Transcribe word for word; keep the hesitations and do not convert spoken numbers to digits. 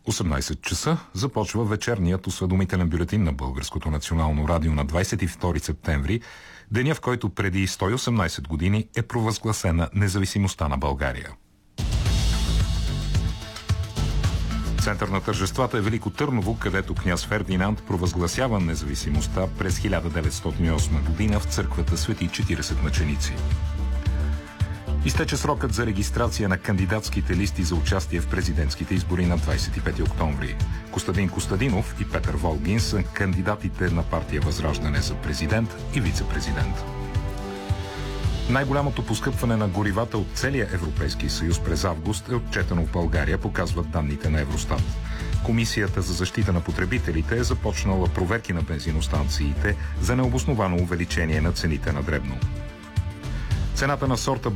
осемнайсет часа започва вечерният осведомителен бюлетин на Българското национално радио на двайсет и втори септември, деня, в който преди сто и осемнайсет години е провъзгласена независимостта на България. Център на тържествата е Велико Търново, където княз Фердинанд провъзгласява независимостта през хиляда деветстотин и осма година в църквата Свети четирийсет мъченици. Изтече срокът за регистрация на кандидатските листи за участие в президентските избори на двайсет и пети октомври. Костадин Костадинов и Петър Волгин са кандидатите на партия Възраждане за президент и вице-президент. Най-голямото поскъпване на горивата от целия Европейски съюз през август е отчетено в България, показват данните на Евростат. Комисията за защита на потребителите е започнала проверки на бензиностанциите за необосновано увеличение на цените на дребно. Цената на сорта